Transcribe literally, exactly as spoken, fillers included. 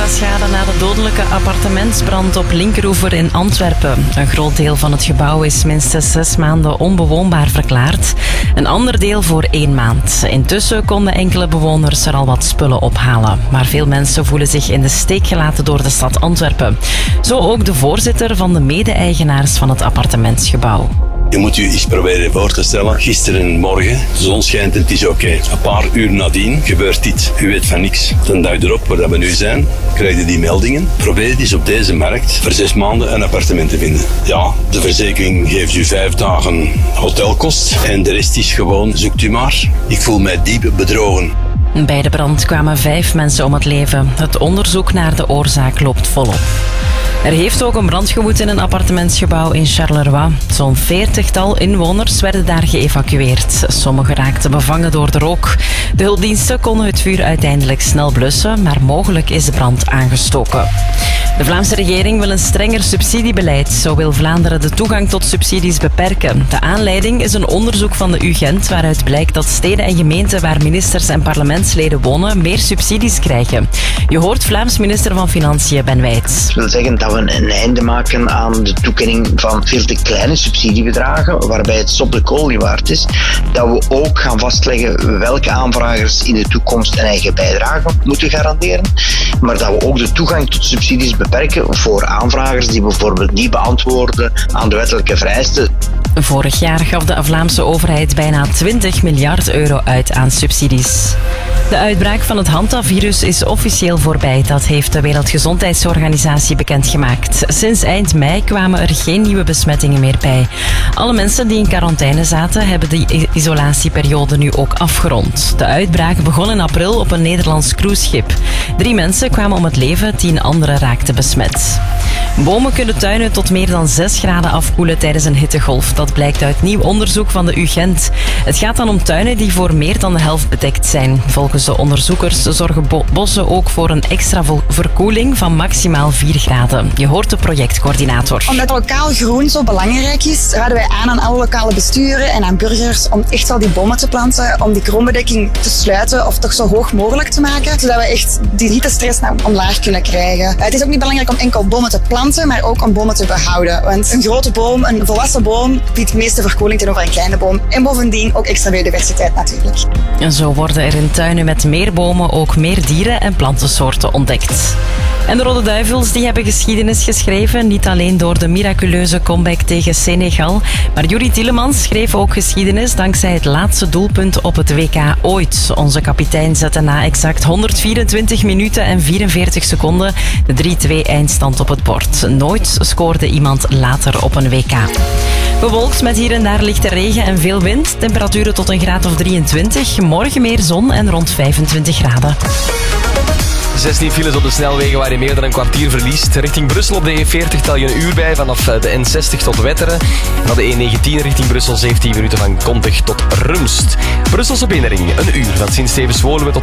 schade na de dodelijke appartementsbrand op Linkeroever in Antwerpen. Een groot deel van het gebouw is minstens zes maanden onbewoonbaar verklaard. Een ander deel voor één maand. Intussen konden enkele bewoners er al wat spullen ophalen. Maar veel mensen voelen zich in de steek gelaten door de stad Antwerpen. Zo ook de voorzitter van de mede-eigenaars van het appartementsgebouw. Je moet je eens proberen voor te stellen. Gisteren morgen, de zon schijnt en het is oké. Okay. Een paar uur nadien gebeurt dit. U weet van niks. De dag erop, waar we nu zijn, krijg je die meldingen. Probeer eens op deze markt voor zes maanden een appartement te vinden. Ja, de verzekering geeft u vijf dagen hotelkost en de rest is gewoon, zoekt u maar. Ik voel mij diep bedrogen. Bij de brand kwamen vijf mensen om het leven. Het onderzoek naar de oorzaak loopt volop. Er heeft ook een brand gewoed in een appartementsgebouw in Charleroi. Zo'n veertigtal inwoners werden daar geëvacueerd. Sommigen raakten bevangen door de rook. De hulpdiensten konden het vuur uiteindelijk snel blussen, maar mogelijk is de brand aangestoken. De Vlaamse regering wil een strenger subsidiebeleid. Zo wil Vlaanderen de toegang tot subsidies beperken. De aanleiding is een onderzoek van de U Gent waaruit blijkt dat steden en gemeenten waar ministers en parlementsleden wonen meer subsidies krijgen. Je hoort Vlaams minister van Financiën Ben Wijts. Dat wil zeggen dat we een einde maken aan de toekenning van veel te kleine subsidiebedragen, waarbij het op de kool waard is. Dat we ook gaan vastleggen welke aanvragers in de toekomst een eigen bijdrage moeten garanderen. Maar dat we ook de toegang tot subsidies beperken voor aanvragers die bijvoorbeeld niet beantwoorden aan de wettelijke vereisten. Vorig jaar gaf de Vlaamse overheid bijna twintig miljard euro uit aan subsidies. De uitbraak van het Hanta-virus is officieel voorbij. Dat heeft de Wereldgezondheidsorganisatie bekendgemaakt. Sinds eind mei kwamen er geen nieuwe besmettingen meer bij. Alle mensen die in quarantaine zaten, hebben de isolatieperiode nu ook afgerond. De uitbraak begon in april op een Nederlands cruiseschip. Drie mensen kwamen om het leven, tien anderen raakten besmet. Bomen kunnen tuinen tot meer dan zes graden afkoelen tijdens een hittegolf. Dat blijkt uit nieuw onderzoek van de U Gent. Het gaat dan om tuinen die voor meer dan de helft bedekt zijn. Volgens de onderzoekers zorgen bo- bossen ook voor een extra vo- verkoeling van maximaal vier graden. Je hoort de projectcoördinator. Omdat lokaal groen zo belangrijk is, raden wij aan aan alle lokale besturen en aan burgers om echt wel die bomen te planten, om die kroonbedekking te sluiten of toch zo hoog mogelijk te maken, zodat we echt die hittestress nou omlaag kunnen krijgen. Het is ook niet belangrijk om enkel bomen te planten, maar ook om bomen te behouden. Want een grote boom, een volwassen boom, biedt de meeste verkoeling tegenover een kleine boom. En bovendien ook extra biodiversiteit natuurlijk. En zo worden er in tuinen met meer bomen ook meer dieren- en plantensoorten ontdekt. En de Rode Duivels die hebben geschiedenis geschreven, niet alleen door de miraculeuze comeback tegen Senegal, maar Yuri Tielemans schreef ook geschiedenis dankzij het laatste doelpunt op het W K ooit. Onze kapitein zette na exact honderdvierentwintig minuten en vierenveertig seconden de drie-twee eindstand op het bord. Nooit scoorde iemand later op een W K. Bewolkt met hier en daar lichte regen en veel wind. Temperaturen tot een graad of drieëntwintig. Morgen meer zon en rond vijfentwintig graden. zestien files op de snelwegen waar je meer dan een kwartier verliest. Richting Brussel op de E veertig tel je een uur bij vanaf de N zestig tot Wetteren. En op de E negentien richting Brussel zeventien minuten van Kontig tot Rumst. Brusselse binnenring, een uur van Sint-Stevens-Woluwe tot